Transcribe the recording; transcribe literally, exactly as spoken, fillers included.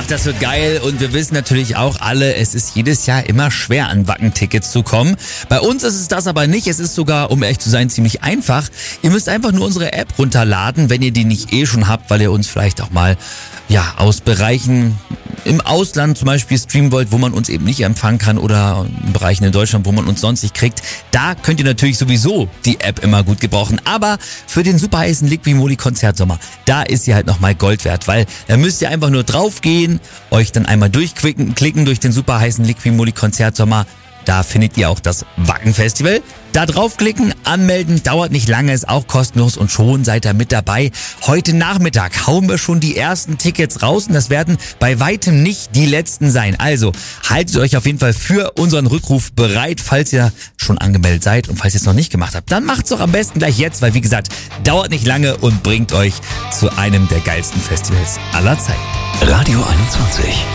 das wird geil und wir wissen natürlich auch alle, es ist jedes Jahr immer schwer an Wacken-Tickets zu kommen. Bei uns ist es das aber nicht, es ist sogar, um ehrlich zu sein, ziemlich einfach. Ihr müsst einfach nur unsere App runterladen, wenn ihr die nicht eh schon habt, weil ihr uns vielleicht auch mal ja aus Bereichen im Ausland zum Beispiel streamen wollt, wo man uns eben nicht empfangen kann oder in Bereichen in Deutschland, wo man uns sonst nicht kriegt. Da könnt ihr natürlich sowieso die App immer gut gebrauchen. Aber für den super heißen Liqui-Moly Konzertsommer, da ist sie halt nochmal Gold wert, weil da müsst ihr einfach nur draufgehen, euch dann einmal durchklicken klicken durch den super heißen Liqui-Moly Konzertsommer. Da findet ihr auch das Wacken-Festival. Da draufklicken, anmelden, dauert nicht lange, ist auch kostenlos und schon seid ihr mit dabei. Heute Nachmittag hauen wir schon die ersten Tickets raus und das werden bei weitem nicht die letzten sein. Also haltet euch auf jeden Fall für unseren Rückruf bereit, falls ihr schon angemeldet seid und falls ihr es noch nicht gemacht habt. Dann macht's doch am besten gleich jetzt, weil wie gesagt, dauert nicht lange und bringt euch zu einem der geilsten Festivals aller Zeiten. Radio einundzwanzig.